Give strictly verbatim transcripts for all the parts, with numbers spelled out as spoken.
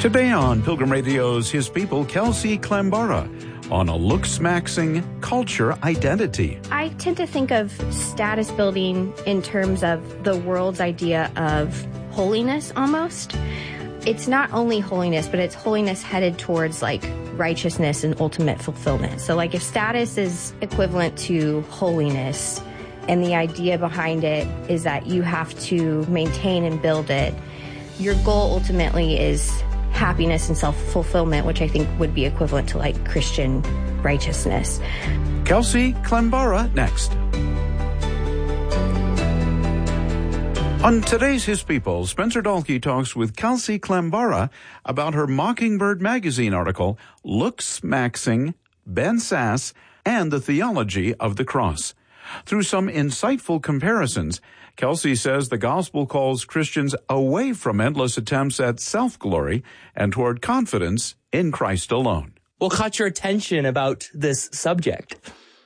Today on Pilgrim Radio's His People, Kelsey Klambara on a looks-maxing culture identity. I tend to think of status building in terms of the world's idea of holiness almost. It's not only holiness, but it's holiness headed towards like righteousness and ultimate fulfillment. So like if status is equivalent to holiness and the idea behind it is that you have to maintain and build it, your goal ultimately is happiness and self-fulfillment, which I think would be equivalent to like Christian righteousness. Kelsey Klambara next. On today's His People, Spencer Dahlke talks with Kelsey Klambara about her Mockingbird magazine article, Looks Maxing, Ben Sasse, and the Theology of the Cross. Through some insightful comparisons, Kelsey says the gospel calls Christians away from endless attempts at self-glory and toward confidence in Christ alone. What caught your attention about this subject?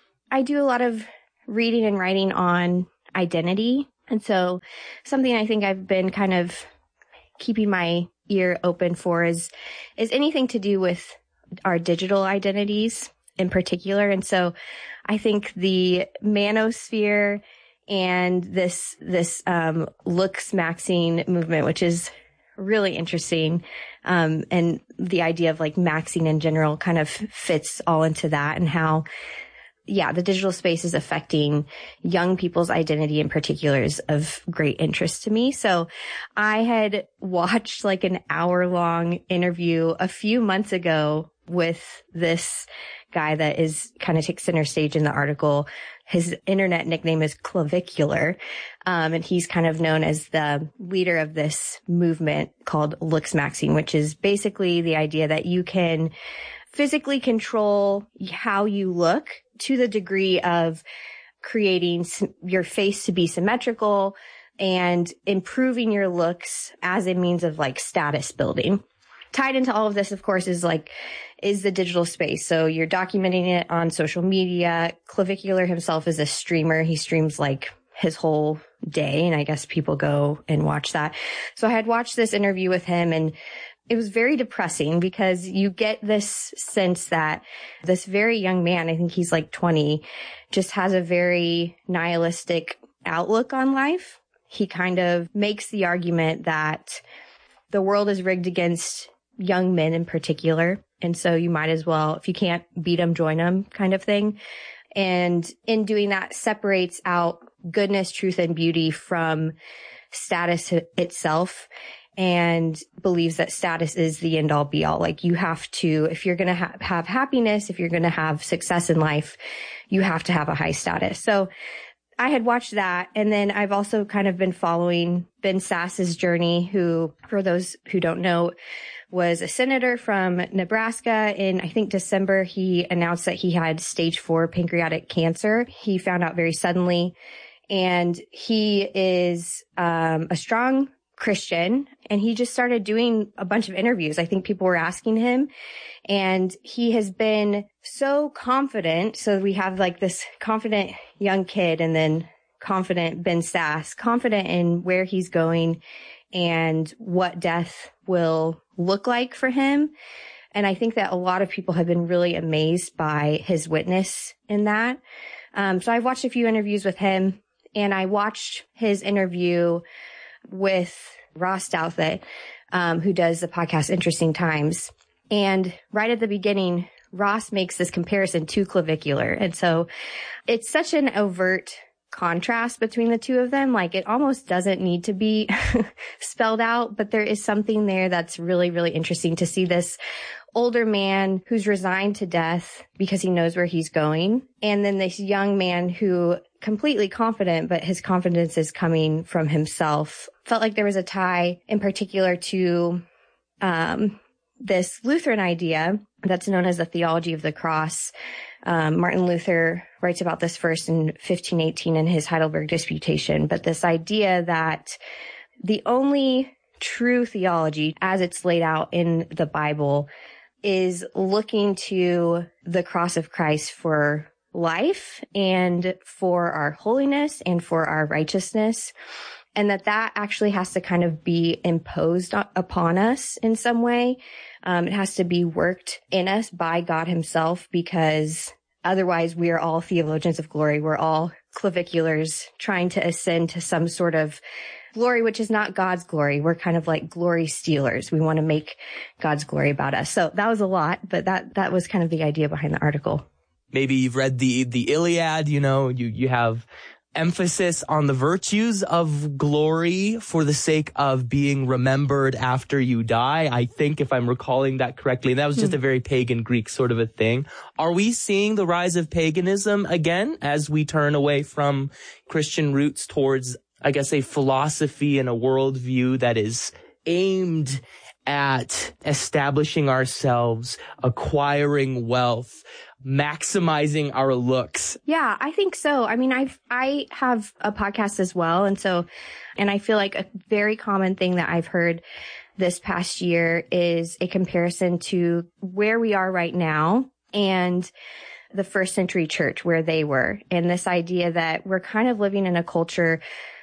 I do a lot of reading and writing on identity. And so something I think I've been kind of keeping my ear open for is, is anything to do with our digital identities in particular. And so I think the manosphere and this, this, um, looks maxing movement, which is really interesting. Um, and the idea of like maxing in general kind of fits all into that and how, yeah, the digital space is affecting young people's identity in particular is of great interest to me. So I had watched like an hour long interview a few months ago with this guy that is kind of takes center stage in the article. His internet nickname is Clavicular. Um, and he's kind of known as the leader of this movement called Looks Maxing, which is basically the idea that you can physically control how you look to the degree of creating your face to be symmetrical and improving your looks as a means of like status building. Tied into all of this, of course, is like, is the digital space. So you're documenting it on social media. Clavicular himself is a streamer. He streams like his whole day, and I guess people go and watch that. So I had watched this interview with him, and it was very depressing because you get this sense that this very young man, I think he's like twenty, just has a very nihilistic outlook on life. He kind of makes the argument that the world is rigged against young men in particular. And so you might as well, if you can't beat them, join them kind of thing. And in doing that, separates out goodness, truth, and beauty from status itself, and believes that status is the end all be all. Like you have to, if you're going to ha- have happiness, if you're going to have success in life, you have to have a high status. So I had watched that. And then I've also kind of been following Ben Sasse's journey, who, for those who don't know, was a senator from Nebraska. In, I think, December, he announced that he had stage four pancreatic cancer. He found out very suddenly. And he is um, a strong Christian, and he just started doing a bunch of interviews. I think people were asking him, and he has been so confident. So we have like this confident young kid, and then confident Ben Sasse, confident in where he's going and what death will look like for him. And I think that a lot of people have been really amazed by his witness in that. Um, so I've watched a few interviews with him, and I watched his interview with Ross Douthat, um, who does the podcast Interesting Times. And right at the beginning, Ross makes this comparison to Clavicular. And so it's such an overt contrast between the two of them. Like it almost doesn't need to be spelled out, but there is something there that's really, really interesting to see this older man who's resigned to death because he knows where he's going. And then this young man who completely confident, but his confidence is coming from himself. Felt like there was a tie in particular to um, this Lutheran idea that's known as the theology of the cross. Um, Martin Luther writes about this first in fifteen eighteen in his Heidelberg Disputation, but this idea that the only true theology as it's laid out in the Bible is looking to the cross of Christ for life and for our holiness and for our righteousness. and that that actually has to kind of be imposed upon us in some way. Um, it has to be worked in us by God himself, because otherwise we are all theologians of glory. We're all claviculars trying to ascend to some sort of glory, which is not God's glory. We're kind of like glory stealers. We want to make God's glory about us. So that was a lot, but that, that was kind of the idea behind the article. Maybe you've read the, the Iliad, you know, you, you have emphasis on the virtues of glory for the sake of being remembered after you die. I think, if I'm recalling that correctly, that was just a very pagan Greek sort of a thing. Are we seeing the rise of paganism again as we turn away from Christian roots towards, I guess, a philosophy and a worldview that is aimed at establishing ourselves, acquiring wealth, maximizing our looks? Yeah, I think so. I mean, I've, I have a podcast as well. And so, and I feel like a very common thing that I've heard this past year is a comparison to where we are right now and the first century church, where they were. And this idea that we're kind of living in a culture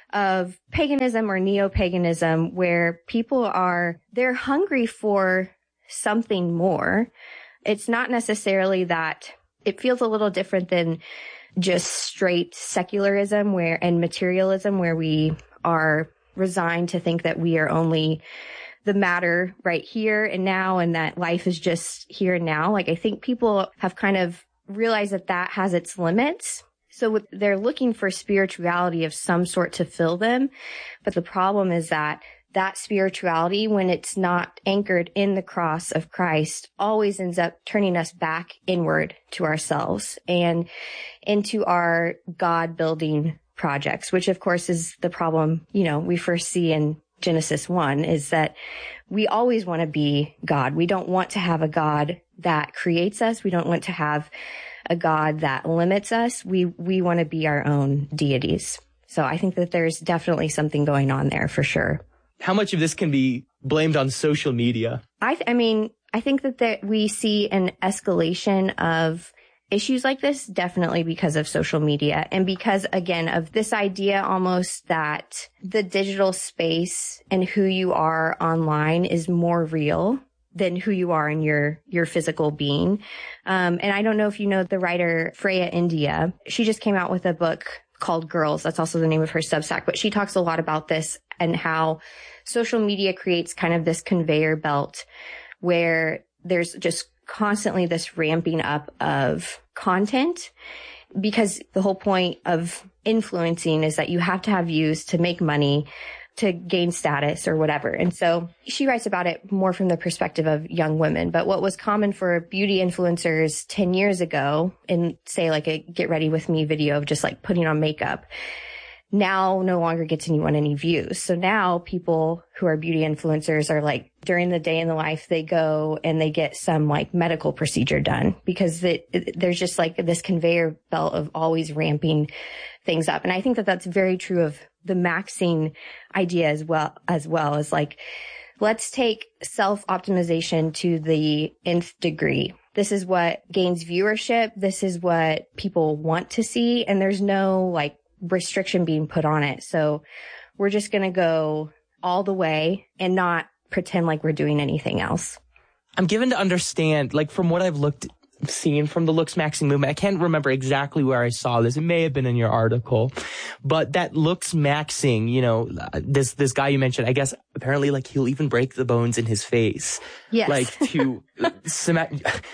of paganism or neo-paganism where people are, they're hungry for something more. It's not necessarily that it feels a little different than just straight secularism where and materialism, where we are resigned to think that we are only the matter right here and now, and that life is just here and now. Like, I think people have kind of realized that that has its limits. So they're looking for spirituality of some sort to fill them. But the problem is that that spirituality, when it's not anchored in the cross of Christ, always ends up turning us back inward to ourselves and into our God building projects, which of course is the problem, you know, we first see in Genesis one, is that we always want to be God. We don't want to have a God that creates us. We don't want to have a God that limits us. We, we want to be our own deities. So I think that there's definitely something going on there for sure. How much of this can be blamed on social media? I, th- I mean, I think that there, we see an escalation of issues like this definitely because of social media, and because, again, of this idea almost that the digital space and who you are online is more real than who you are in your, your physical being. Um, and I don't know if you know the writer Freya India. She just came out with a book called Girls. That's also the name of her Substack, but she talks a lot about this and how social media creates kind of this conveyor belt where there's just constantly this ramping up of content, because the whole point of influencing is that you have to have views to make money, to gain status or whatever. And so she writes about it more from the perspective of young women. But what was common for beauty influencers ten years ago in, say, like a get ready with me video of just like putting on makeup, now no longer gets anyone any views. So now people who are beauty influencers are like, during the day in the life, they go and they get some like medical procedure done, because it, it, there's just like this conveyor belt of always ramping things up. And I think that that's very true of the maxing idea as well, as well as like, let's take self-optimization to the nth degree. This is what gains viewership. This is what people want to see. And there's no like restriction being put on it. So we're just going to go all the way and not pretend like we're doing anything else. I'm given to understand, like from what I've looked, seen from the looks maxing movement, I can't remember exactly where I saw this. It may have been in your article, but that looks maxing, you know, this, this guy you mentioned, I guess apparently like he'll even break the bones in his face. Yes. Like to cement.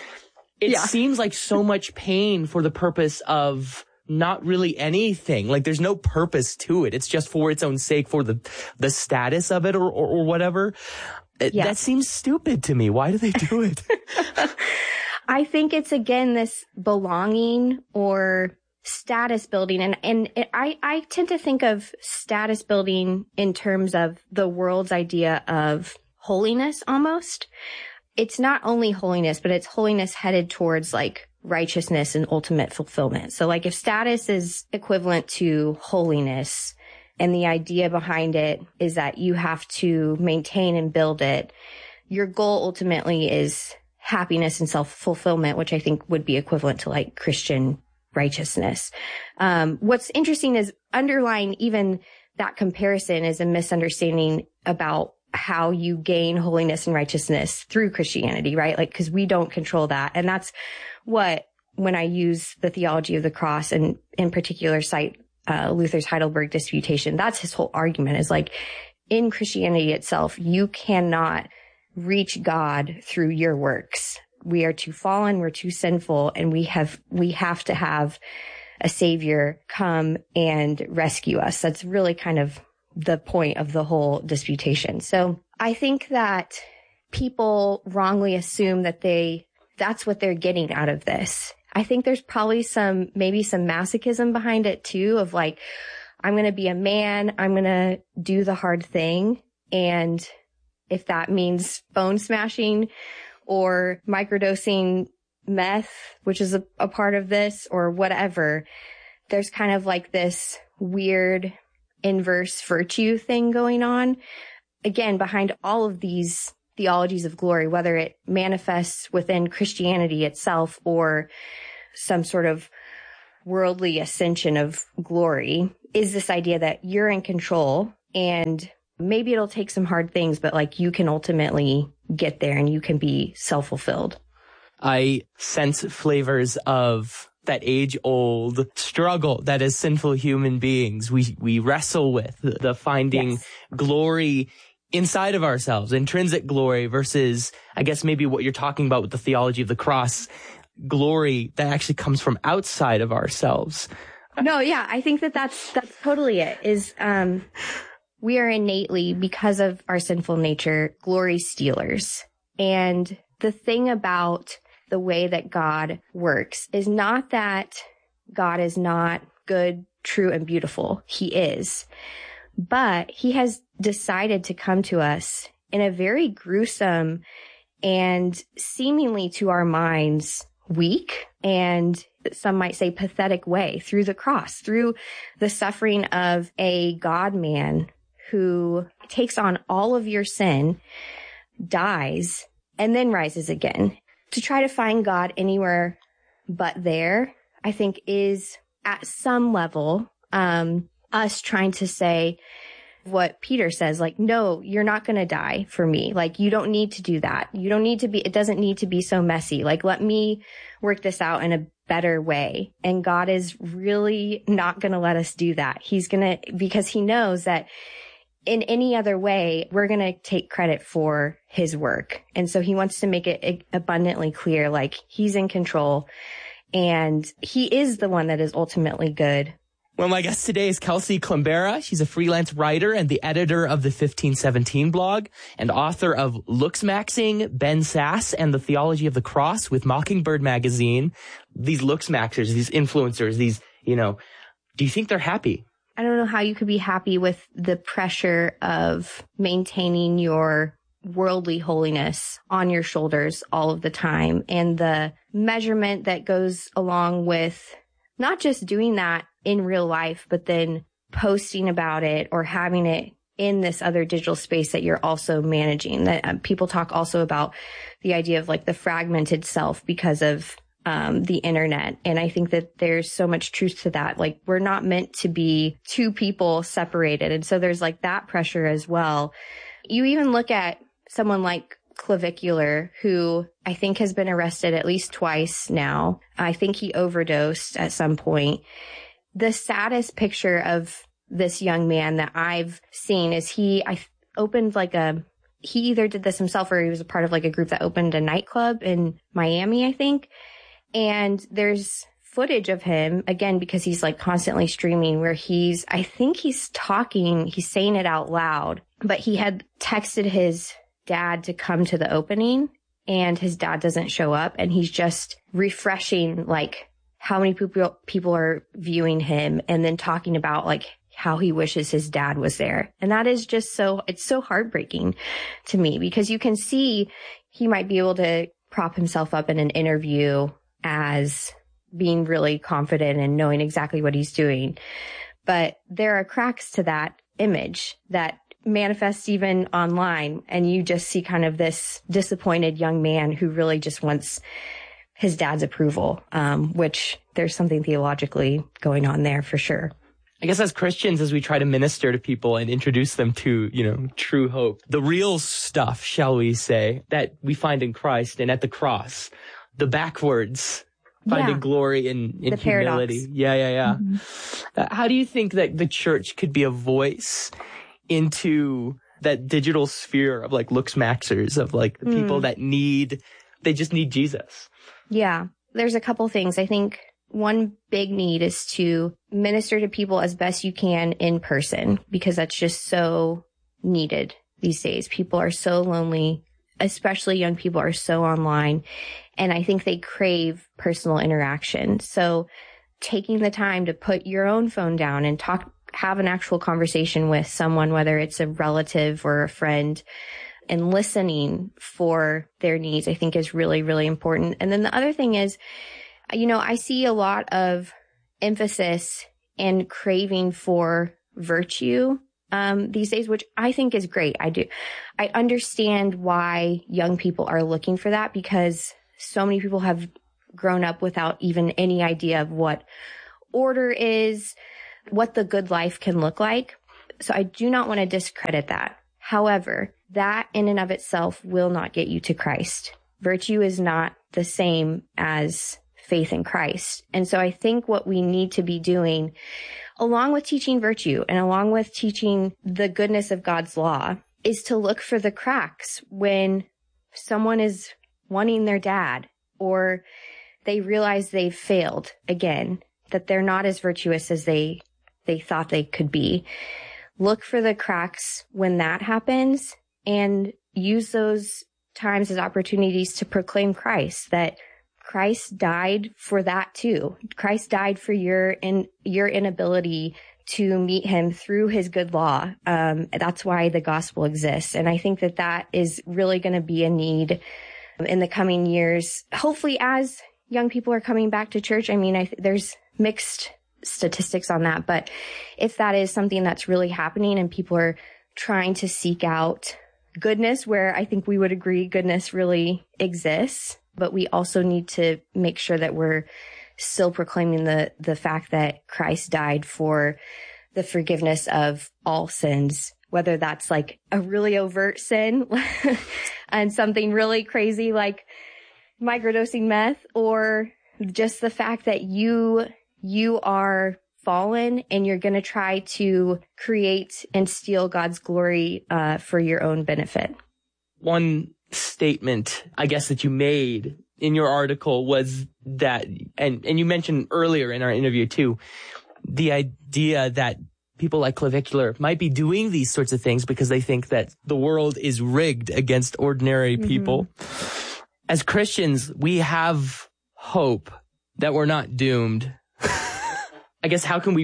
It yeah. seems like so much pain for the purpose of not really anything. Like there's no purpose to it. It's just for its own sake, for the, the status of it or, or, or whatever. Yeah. That seems stupid to me. Why do they do it? I think it's, again, this belonging or status building. And, and it, I, I tend to think of status building in terms of the world's idea of holiness almost. It's not only holiness, but it's holiness headed towards like righteousness and ultimate fulfillment. So like if status is equivalent to holiness, and the idea behind it is that you have to maintain and build it, your goal ultimately is happiness and self-fulfillment, which I think would be equivalent to like Christian righteousness. Um, what's interesting is underlying even that comparison is a misunderstanding about how you gain holiness and righteousness through Christianity, right? Like, cause we don't control that. And that's what, when I use the theology of the cross and in particular cite uh, Luther's Heidelberg Disputation, that's his whole argument is like, in Christianity itself, you cannot reach God through your works. We are too fallen, we're too sinful, and we have, we have to have a savior come and rescue us. That's really kind of the point of the whole disputation. So I think that people wrongly assume that they, that's what they're getting out of this. I think there's probably some, maybe some masochism behind it too, of like, I'm going to be a man, I'm going to do the hard thing. And if that means bone smashing or microdosing meth, which is a, a part of this, or whatever, there's kind of like this weird inverse virtue thing going on. Again, behind all of these theologies of glory, whether it manifests within Christianity itself or some sort of worldly ascension of glory, is this idea that you're in control and maybe it'll take some hard things, but like you can ultimately get there and you can be self-fulfilled. I sense flavors of that age-old struggle that as sinful human beings we we wrestle with, the, the finding yes. glory inside of ourselves, intrinsic glory versus, I guess, maybe what you're talking about with the theology of the cross, glory that actually comes from outside of ourselves. No, yeah, I think that that's, that's totally it, is, um, we are innately, because of our sinful nature, glory stealers. And the thing about the way that God works is not that God is not good, true, and beautiful. He is. But he has decided to come to us in a very gruesome and seemingly to our minds weak and some might say pathetic way through the cross, through the suffering of a God-man who takes on all of your sin, dies, and then rises again. To try to find God anywhere but there, I think is at some level, um, us trying to say what Peter says, like, no, you're not going to die for me. Like, you don't need to do that. You don't need to be, it doesn't need to be so messy. Like, let me work this out in a better way. And God is really not going to let us do that. He's going to, because he knows that in any other way, we're going to take credit for his work. And so he wants to make it abundantly clear, like, he's in control and he is the one that is ultimately good. Well, my guest today is Kelsey Klambara. She's a freelance writer and the editor of the fifteen seventeen blog and author of Looks Maxing, Ben Sass, and the Theology of the Cross with Mockingbird magazine. These looks maxers, these influencers, these, you know, do you think they're happy? I don't know how you could be happy with the pressure of maintaining your worldly holiness on your shoulders all of the time and the measurement that goes along with not just doing that in real life, but then posting about it or having it in this other digital space that you're also managing. That um, people talk also about the idea of like the fragmented self because of um, the internet. And I think that there's so much truth to that. Like, we're not meant to be two people separated. And so there's like that pressure as well. You even look at someone like Clavicular, who I think has been arrested at least twice now. I think he overdosed at some point. The saddest picture of this young man that I've seen is he, I opened like a, he either did this himself or he was a part of like a group that opened a nightclub in Miami, I think. And there's footage of him, again, because he's like constantly streaming, where he's, I think he's talking, he's saying it out loud, but he had texted his dad to come to the opening and his dad doesn't show up, and he's just refreshing like how many people people are viewing him and then talking about like how he wishes his dad was there. And that is just so, it's so heartbreaking to me, because you can see he might be able to prop himself up in an interview as being really confident and knowing exactly what he's doing. But there are cracks to that image that manifests even online, and you just see kind of this disappointed young man who really just wants his dad's approval, um, which there's something theologically going on there for sure. I guess as Christians, as we try to minister to people and introduce them to, you know, true hope, the real stuff, shall we say, that we find in Christ and at the cross, the backwards, finding yeah. glory in, in the humility. paradox. Yeah, yeah, yeah. Mm-hmm. Uh, how do you think that the church could be a voice into that digital sphere of like looks maxers, of like the people Mm. that need, they just need Jesus? Yeah. There's a couple things. I think one big need is to minister to people as best you can in person, because that's just so needed these days. People are so lonely, especially young people are so online. And I think they crave personal interaction. So taking the time to put your own phone down and talk, have an actual conversation with someone, whether it's a relative or a friend, and listening for their needs, I think is really, really important. And then the other thing is, you know, I see a lot of emphasis and craving for virtue um, these days, which I think is great. I do. I understand why young people are looking for that, because so many people have grown up without even any idea of what order is, what the good life can look like. So I do not want to discredit that. However, that in and of itself will not get you to Christ. Virtue is not the same as faith in Christ. And so I think what we need to be doing, along with teaching virtue and along with teaching the goodness of God's law, is to look for the cracks when someone is wanting their dad, or they realize they've failed again, that they're not as virtuous as they they thought they could be. Look for the cracks when that happens and use those times as opportunities to proclaim Christ, that Christ died for that too. Christ died for your in your inability to meet him through his good law. Um, that's why the gospel exists. And I think that that is really going to be a need in the coming years. Hopefully, as young people are coming back to church, I mean, I th- there's mixed statistics on that, but if that is something that's really happening and people are trying to seek out goodness, where I think we would agree goodness really exists, but we also need to make sure that we're still proclaiming the, the fact that Christ died for the forgiveness of all sins, whether that's like a really overt sin and something really crazy like microdosing meth, or just the fact that you, you are fallen and you're going to try to create and steal God's glory uh, for your own benefit. One statement, I guess, that you made in your article was that, and, and you mentioned earlier in our interview too, the idea that people like Clavicular might be doing these sorts of things because they think that the world is rigged against ordinary mm-hmm. people. As Christians, we have hope that we're not doomed. I guess how can we,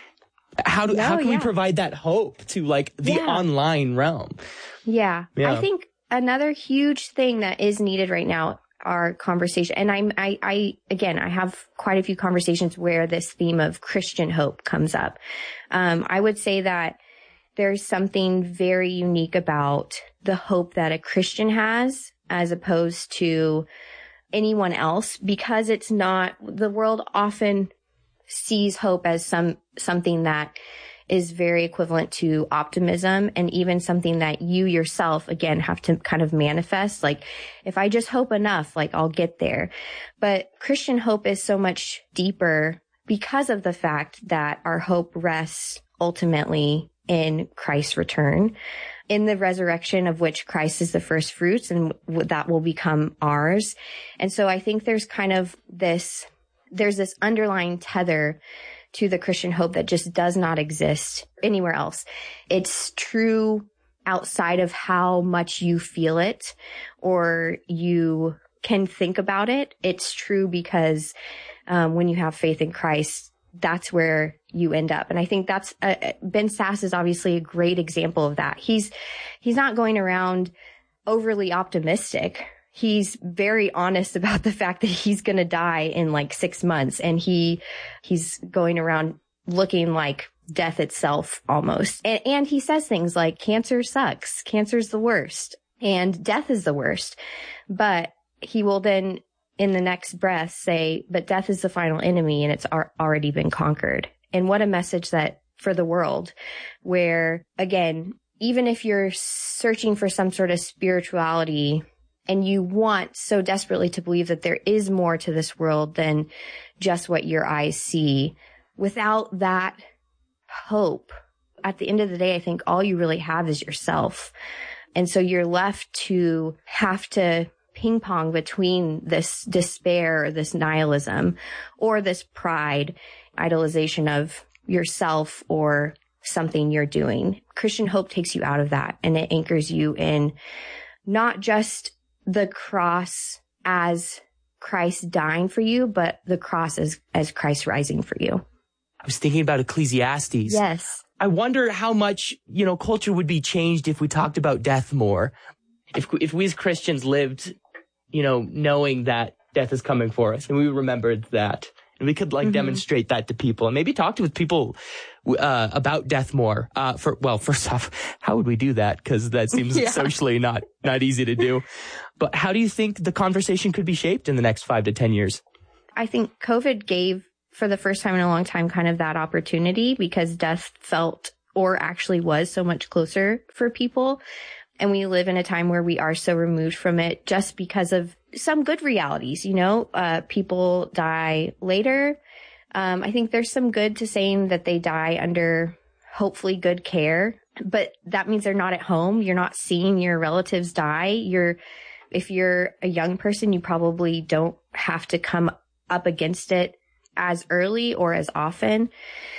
how do, no, how can yeah. we provide that hope to like the yeah. online realm? Yeah. yeah. I think another huge thing that is needed right now are conversation. And I'm, I, I, again, I have quite a few conversations where this theme of Christian hope comes up. Um, I would say that there's something very unique about the hope that a Christian has as opposed to anyone else, because it's not, the world often sees hope as some, something that is very equivalent to optimism, and even something that you yourself, again, have to kind of manifest. Like, if I just hope enough, like I'll get there. But Christian hope is so much deeper because of the fact that our hope rests ultimately in Christ's return, in the resurrection of which Christ is the first fruits, and that will become ours. And so I think there's kind of this, there's this underlying tether to the Christian hope that just does not exist anywhere else. It's true outside of how much you feel it or you can think about it. It's true because um, when you have faith in Christ, that's where you end up. And I think that's, uh, Ben Sasse is obviously a great example of that. He's, he's not going around overly optimistic. He's very honest about the fact that he's going to die in like six months. And he, he's going around looking like death itself almost. And, and he says things like cancer sucks. Cancer's the worst and death is the worst. But he will then in the next breath say, but death is the final enemy and it's ar- already been conquered. And what a message that for the world, where again, even if you're searching for some sort of spirituality and you want so desperately to believe that there is more to this world than just what your eyes see, without that hope, at the end of the day, I think all you really have is yourself. And so you're left to have to ping pong between this despair, this nihilism, or this pride, idolization of yourself or something you're doing. Christian hope takes you out of that, and it anchors you in not just the cross as Christ dying for you, but the cross as, as Christ rising for you. I was thinking about Ecclesiastes. Yes. I wonder how much, you know, culture would be changed if we talked about death more. If, if we as Christians lived, you know, knowing that death is coming for us, and we remembered that, and we could like mm-hmm. demonstrate that to people, and maybe talk to with people uh, about death more. Uh, for well, first off, how would we do that? Because that seems yeah. socially not not easy to do. But how do you think the conversation could be shaped in the next five to ten years? I think COVID gave, for the first time in a long time, kind of that opportunity, because death felt, or actually was, so much closer for people. And we live in a time where we are so removed from it just because of some good realities, you know, uh, people die later. Um, I think there's some good to saying that they die under hopefully good care, but that means they're not at home. You're not seeing your relatives die. You're, if you're a young person, you probably don't have to come up against it as early or as often.